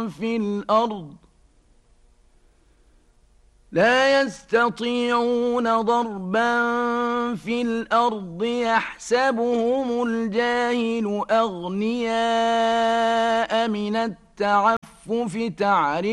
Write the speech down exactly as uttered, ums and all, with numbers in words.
في الأرض لا يستطيعون ضربا في الأرض يحسبهم الجاهل أغنياء من التعفف تعرفهم